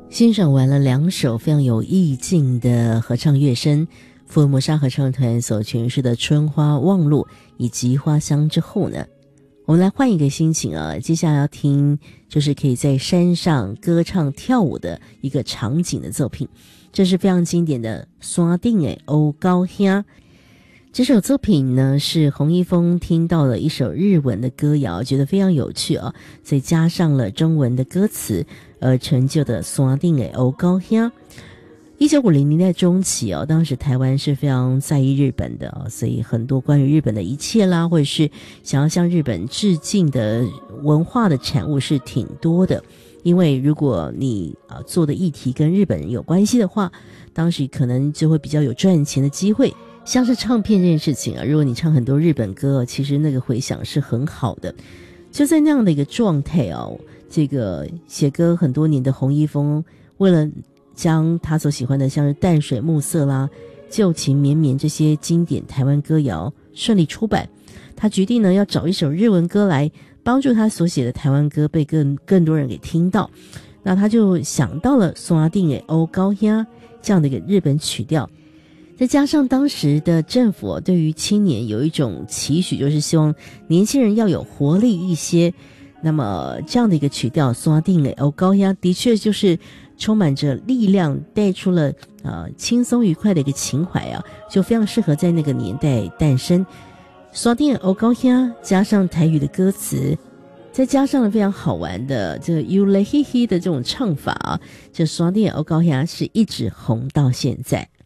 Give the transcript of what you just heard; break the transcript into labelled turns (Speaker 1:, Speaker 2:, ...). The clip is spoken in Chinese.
Speaker 1: 欣赏完了两首非常有意境的合唱乐声，福尔摩沙合唱团所诠释的《春花望路》以及《花香》之后呢，我们来换一个心情啊，接下来要听就是可以在山上歌唱跳舞的一个场景的作品，这是非常经典的山顶的黑高兄。这首作品呢是洪一峰听到了一首日文的歌谣，觉得非常有趣啊，所以加上了中文的歌词而成就的山顶的黑高兄。1950年代中期哦，当时台湾是非常在意日本的哦，所以很多关于日本的一切啦，或者是想要向日本致敬的文化的产物是挺多的。因为如果你做的议题跟日本人有关系的话，当时可能就会比较有赚钱的机会。像是唱片这件事情啊，如果你唱很多日本歌，其实那个回响是很好的。就在那样的一个状态哦，这个写歌很多年的洪一峰，为了将他所喜欢的像是淡水暮色啦、旧情绵绵这些经典台湾歌谣顺利出版，他决定呢要找一首日文歌来帮助他所写的台湾歌被更多人给听到。那他就想到了山顶的黑高兄这样的一个日本曲调，再加上当时的政府对于青年有一种期许，就是希望年轻人要有活力一些。那么这样的一个曲调山顶的黑高兄的确就是充满着力量，带出了轻松愉快的一个情怀啊，就非常适合在那个年代诞生。山顶的黑高兄加上台语的歌词，再加上了非常好玩的这个 you 嘞嘿嘿的这种唱法啊，这山顶的黑高兄是一直红到现在。